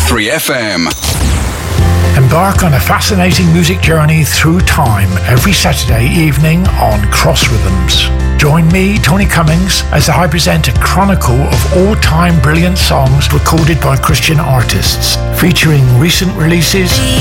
Free FM. Embark on a fascinating music journey through time every Saturday evening on Cross Rhythms. Join me, Tony Cummings, as I present a chronicle of all-time brilliant songs recorded by Christian artists, featuring recent releases,